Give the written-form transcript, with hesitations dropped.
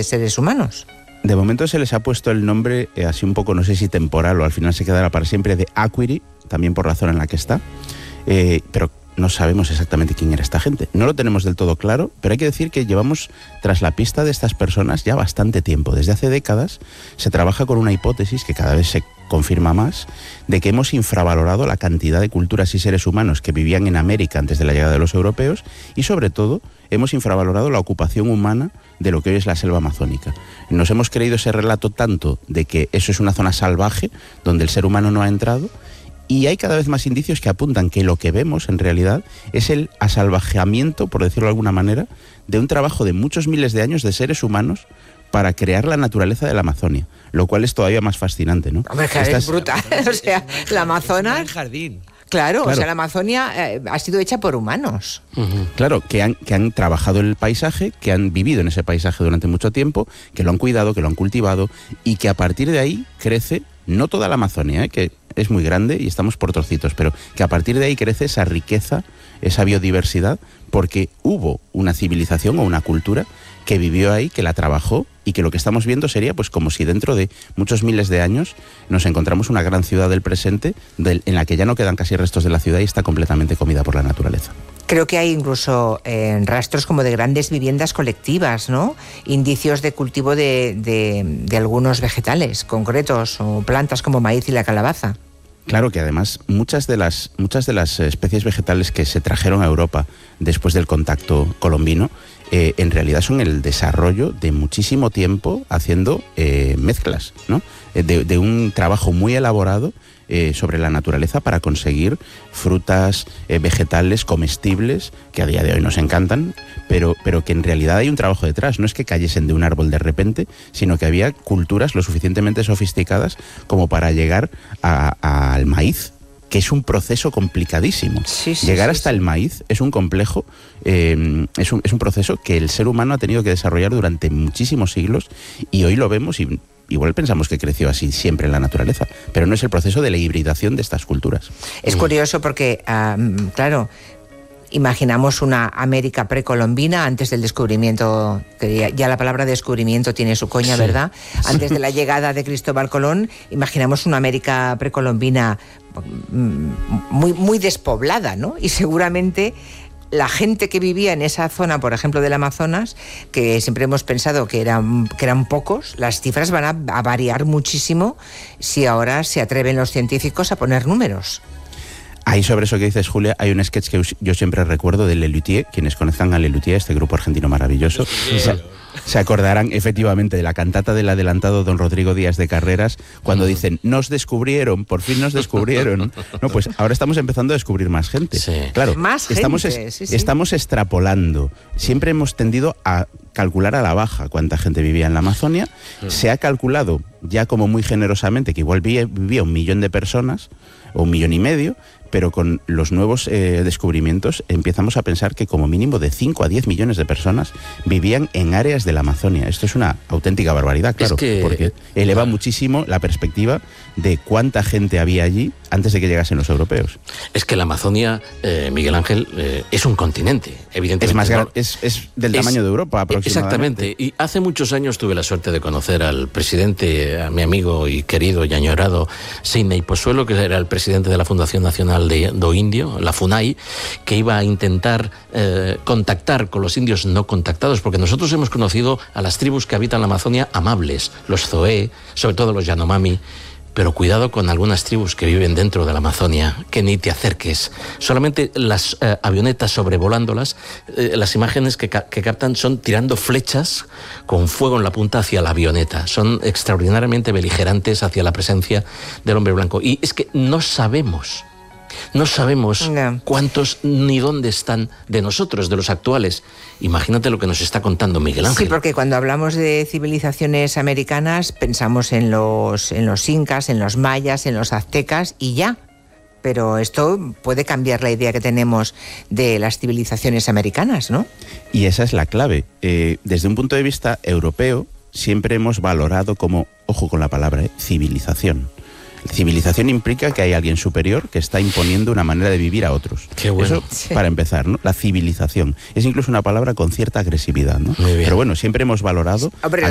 de seres humanos. De momento se les ha puesto el nombre, así un poco, no sé si temporal o al final se quedará para siempre, de Acuiri, también por la zona en la que está, pero no sabemos exactamente quién era esta gente. No lo tenemos del todo claro, pero hay que decir que llevamos tras la pista de estas personas ya bastante tiempo. Desde hace décadas se trabaja con una hipótesis que cada vez se confirma más, de que hemos infravalorado la cantidad de culturas y seres humanos que vivían en América antes de la llegada de los europeos y, sobre todo, hemos infravalorado la ocupación humana de lo que hoy es la selva amazónica. Nos hemos creído ese relato tanto de que eso es una zona salvaje donde el ser humano no ha entrado, y hay cada vez más indicios que apuntan que lo que vemos en realidad es el asalvajeamiento, por decirlo de alguna manera, de un trabajo de muchos miles de años de seres humanos para crear la naturaleza de la Amazonia, lo cual es todavía más fascinante, ¿no? Hombre, es brutal. O sea, la Amazonas... Claro, o sea, la Amazonia ha sido hecha por humanos. Claro, que han trabajado el paisaje, que han vivido en ese paisaje durante mucho tiempo, que lo han cuidado, que lo han cultivado, y que a partir de ahí crece, no toda la Amazonia, que es muy grande y estamos por trocitos, pero que a partir de ahí crece esa riqueza, esa biodiversidad, porque hubo una civilización o una cultura que vivió ahí, que la trabajó, y que lo que estamos viendo sería pues como si dentro de muchos miles de años nos encontramos una gran ciudad del presente en la que ya no quedan casi restos de la ciudad y está completamente comida por la naturaleza. Creo que hay incluso rastros como de grandes viviendas colectivas, ¿no? Indicios de cultivo de algunos vegetales concretos o plantas como maíz y la calabaza. Claro que además muchas de las especies vegetales que se trajeron a Europa después del contacto colombino en realidad son el desarrollo de muchísimo tiempo haciendo mezclas, ¿no? De un trabajo muy elaborado sobre la naturaleza para conseguir frutas, vegetales comestibles que a día de hoy nos encantan, pero que en realidad hay un trabajo detrás. No es que cayesen de un árbol de repente, sino que había culturas lo suficientemente sofisticadas como para llegar al maíz, que es un proceso complicadísimo. Llegar hasta el maíz es un complejo, es un proceso que el ser humano ha tenido que desarrollar durante muchísimos siglos, y hoy lo vemos y igual pensamos que creció así siempre en la naturaleza, pero no es el proceso de la hibridación de estas culturas. Es curioso porque, claro, imaginamos una América precolombina antes del descubrimiento, que ya la palabra descubrimiento tiene su coña, sí, ¿verdad? Antes de la llegada de Cristóbal Colón, imaginamos una América precolombina muy, muy despoblada, ¿no? Y seguramente la gente que vivía en esa zona, por ejemplo, del Amazonas, que siempre hemos pensado que eran pocos, las cifras van a variar muchísimo si ahora se atreven los científicos a poner números. Ahí sobre eso que dices, Julia, hay un sketch que yo siempre recuerdo de Lelutier. Quienes conozcan a Lelutier, este grupo argentino maravilloso, se acordarán efectivamente de la cantata del adelantado don Rodrigo Díaz de Carreras, cuando dicen, nos descubrieron, por fin nos descubrieron. No, pues ahora estamos empezando a descubrir más gente. Sí. Claro, más gente, estamos extrapolando. Siempre hemos tendido a calcular a la baja cuánta gente vivía en la Amazonia. Se ha calculado ya como muy generosamente que igual vivía 1 millón de personas, o 1,5 millones, pero con los nuevos descubrimientos empezamos a pensar que como mínimo de 5 a 10 millones de personas vivían en áreas de la Amazonia. Esto es una auténtica barbaridad, claro, porque eleva muchísimo la perspectiva de cuánta gente había allí antes de que llegasen los europeos. Es que la Amazonia, Miguel Ángel, es un continente, evidentemente. Es más grande, es del tamaño de Europa aproximadamente. Exactamente, y hace muchos años tuve la suerte de conocer al presidente, a mi amigo y querido y añorado Sidney Pozuelo, que era el presidente de la Fundación Nacional do Indio, la FUNAI, que iba a intentar contactar con los indios no contactados, porque nosotros hemos conocido a las tribus que habitan la Amazonia amables, los Zoé, sobre todo los Yanomami, pero cuidado con algunas tribus que viven dentro de la Amazonia, que ni te acerques. Solamente las avionetas sobrevolándolas, las imágenes que captan son tirando flechas con fuego en la punta hacia la avioneta. Son extraordinariamente beligerantes hacia la presencia del hombre blanco. Y es que no sabemos cuántos ni dónde están de nosotros, de los actuales. Imagínate lo que nos está contando Miguel Ángel. Sí, porque cuando hablamos de civilizaciones americanas pensamos en los incas, en los mayas, en los aztecas y ya. Pero esto puede cambiar la idea que tenemos de las civilizaciones americanas, ¿no? Y esa es la clave. Desde un punto de vista europeo, siempre hemos valorado como, ojo con la palabra, civilización. Civilización implica que hay alguien superior que está imponiendo una manera de vivir a otros. Qué bueno. Eso, sí, para empezar, ¿no? La civilización. Es incluso una palabra con cierta agresividad, ¿no? Muy bien. Pero bueno, siempre hemos valorado...